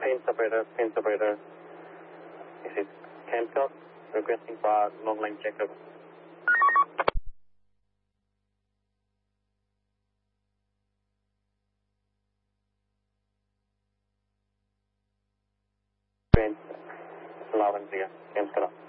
Fence operator. This is Hancock requesting for long line checkup. Fence, loud and clear. Fence,